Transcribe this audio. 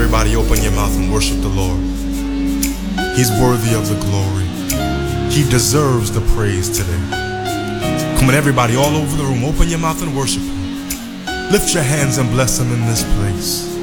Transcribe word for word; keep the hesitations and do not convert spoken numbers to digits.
everybody open your mouth and worship the Lord. He's worthy of the glory. He deserves the praise today. Come on, everybody all over the room, open your mouth and worship Him. Lift your hands and bless Him in this place.